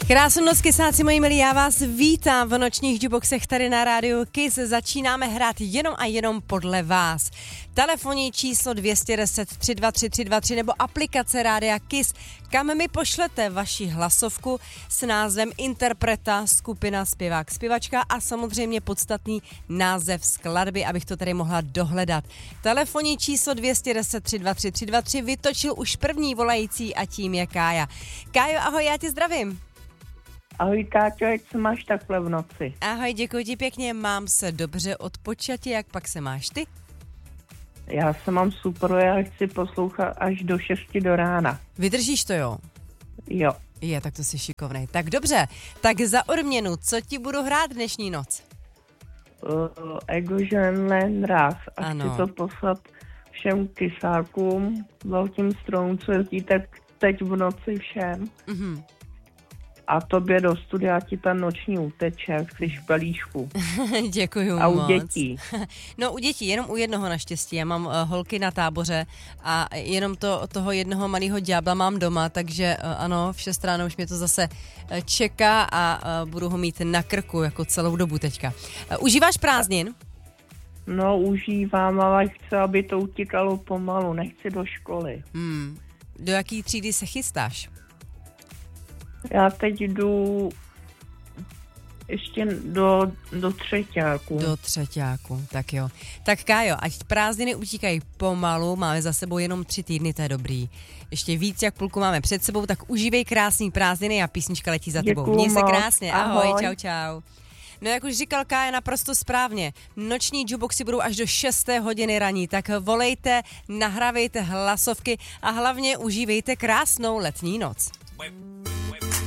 Krásnou noc, kysáci moji milí, já vás vítám v nočních jukeboxech tady na rádiu Kiss. Začínáme hrát jenom a jenom podle vás. Telefonní číslo 210 323 323 nebo aplikace rádia Kiss, kam mi pošlete vaši hlasovku s názvem interpreta, skupina, zpěvák, zpěvačka a samozřejmě podstatný název skladby, abych to tady mohla dohledat. Telefonní číslo 210 323 323 vytočil už první volající a tím je Kája. Kájo, ahoj, já tě zdravím. Ahoj Káťo, jak se máš takhle v noci? Ahoj, děkuji ti pěkně, mám se dobře odpočatě, jak pak se máš ty? Já se mám super, já chci poslouchat až do 6 do rána. Vydržíš to, jo? Jo. Je, tak to jsi šikovnej. Tak dobře, tak za odměnu, co ti budu hrát dnešní noc? Egožen Len Raz. A ano. chci to poslat všem kysákům, velkým stromům, co jezdíte teď v noci všem. Mhm. A tobě do studia ti ta noční uteče, jsi špelíšku. Děkuju moc. A u dětí? No u dětí, jenom u jednoho naštěstí. Já mám holky na táboře a jenom toho jednoho malého ďábla mám doma, takže ano, v 6 ráno už mě to zase čeká a budu ho mít na krku jako celou dobu teďka. Užíváš prázdnin? No užívám, ale chci, aby to utíkalo pomalu, nechci do školy. Do jaký třídy se chystáš? Já teď jdu ještě do třeťáku. Do třeťáku, tak jo. Tak Kájo, ať prázdniny utíkají pomalu, máme za sebou jenom 3 týdny, to je dobrý. Ještě víc, jak půlku máme před sebou, tak užívej krásný prázdniny a písnička letí za tebou. Měj se krásně, ahoj, čau, čau. No jak už říkal Kája naprosto správně, noční jukeboxy budou až do 6. hodiny raní, tak volejte, nahrávejte hlasovky a hlavně užívejte krásnou letní noc.